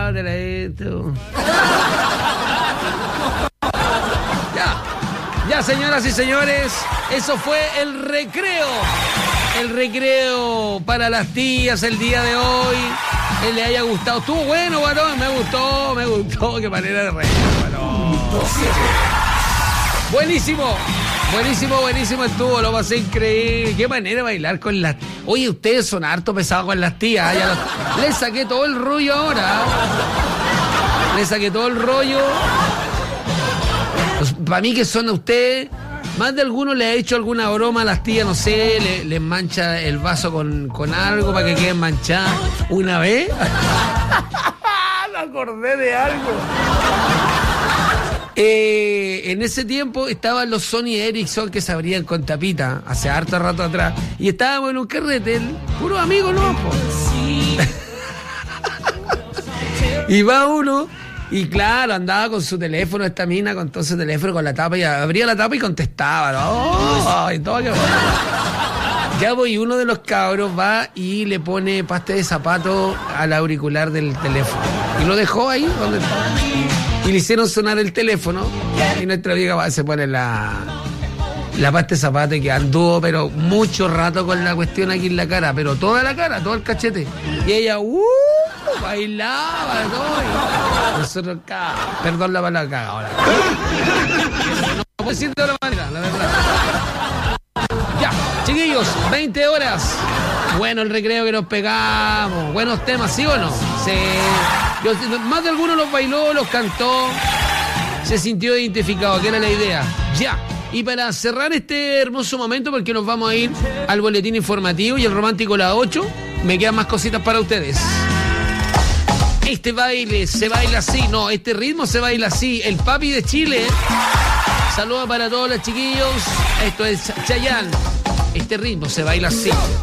padre, esto. Ya, señoras y señores, eso fue el recreo. El recreo para las tías el día de hoy. Que le haya gustado. Estuvo bueno, varón. Me gustó. Qué manera de reír, varón. Buenísimo estuvo. Lo pasé increíble. Qué manera de bailar con las... Oye, ustedes son harto pesados con las tías. Les saqué todo el rollo ahora. Pues, para mí que son a ustedes, más de alguno le ha hecho alguna broma a las tías, no sé, les mancha el vaso con algo para que queden manchadas. ¿Una vez? Me acordé de algo. En ese tiempo estaban los Sony Ericsson que se abrían con tapita, hace harto rato atrás, y estábamos en un carrete, puros amigos, ¿no? Y va uno... Y claro, andaba con su teléfono, esta mina con todo su teléfono, con la tapa, y abría la tapa y contestaba, ¿no? Y todo que... Ya voy, uno de los cabros va y le pone pasta de zapato al auricular del teléfono. Y lo dejó ahí donde estaba. Y le hicieron sonar el teléfono, y nuestra amiga se pone la pasta de zapato, y que anduvo, pero mucho rato con la cuestión aquí en la cara, pero toda la cara, todo el cachete. Y ella, bailaba, todo. Nosotros, perdón la palabra, caga ahora. No puedo decir de otra manera, la verdad. Ya, chiquillos, 20 horas. Bueno, el recreo que nos pegamos. Buenos temas, ¿sí o no? Sí. Más de alguno los bailó, los cantó. Se sintió identificado, que era la idea. Ya. Y para cerrar este hermoso momento, porque nos vamos a ir al boletín informativo y el romántico a las 8, me quedan más cositas para ustedes. Este baile se baila así, no, este ritmo se baila así. El papi de Chile. Saludos para todos los chiquillos. Esto es Chayanne. Este ritmo se baila así.